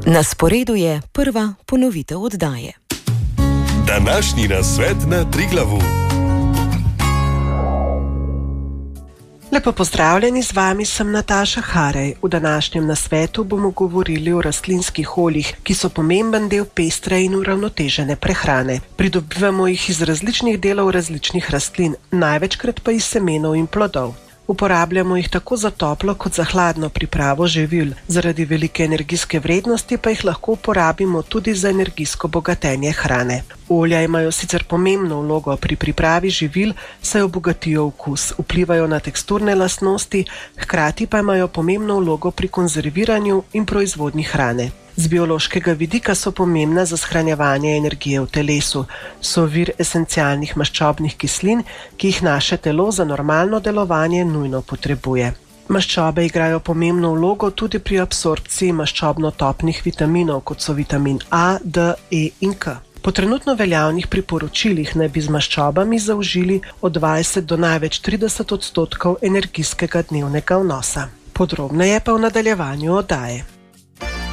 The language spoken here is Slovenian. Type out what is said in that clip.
Na sporedu je prva ponovitev oddaje. Današnji nasvet na Triglavu. Lepo pozdravljeni, z vami sem Nataša Harej. V današnjem nasvetu bomo govorili o rastlinskih oljih, ki so pomemben del pestre in uravnotežene prehrane. Pridobivamo jih iz različnih delov različnih rastlin, največkrat pa iz semenov in plodov. Uporabljamo jih tako za toplo kot za hladno pripravo živil, zaradi velike energijske vrednosti pa jih lahko uporabimo tudi za energijsko bogatenje hrane. Olja imajo sicer pomembno vlogo pri pripravi živil, saj obogatijo okus, vplivajo na teksturne lastnosti, hkrati pa imajo pomembno vlogo pri konzerviranju in proizvodnji hrane. Z biološkega vidika so pomembna za shranjevanje energije v telesu. So vir esencialnih maščobnih kislin, ki jih naše telo za normalno delovanje nujno potrebuje. Maščobe igrajo pomembno vlogo tudi pri absorpciji maščobno-topnih vitaminov, kot so vitamin A, D, E in K. Po trenutno veljavnih priporočilih naj bi z maščobami zaužili od 20 do največ 30% energijskega dnevnega vnosa. Podrobneje pa v nadaljevanju oddaje.